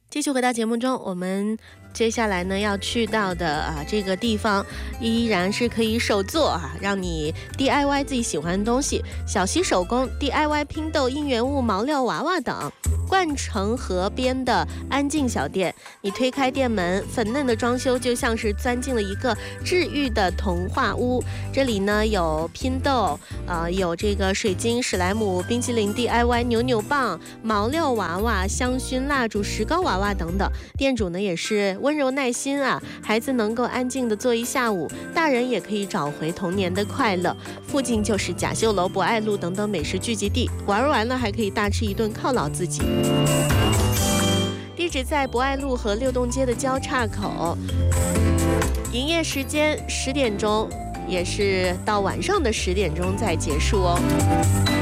继续回到节目中，我们接下来呢要去到的这个地方依然是可以手做让你 DIY 自己喜欢的东西，小溪手工 DIY 拼豆、应援物、毛料娃娃等。冠城河边的安静小店，你推开店门，粉嫩的装修就像是钻进了一个治愈的童话屋。这里呢有拼豆，有这个水晶、史莱姆、冰淇淋 DIY、扭扭棒、毛料娃娃、香薰蜡烛、石膏娃娃等等。店主呢也是温柔耐心孩子能够安静的坐一下午，大人也可以找回童年的快乐。附近就是甲秀楼、博爱路等等美食聚集地，玩完了还可以大吃一顿犒劳自己。地址在博爱路和六栋街的交叉口，营业时间10点钟，也是到晚上的10点钟再结束哦。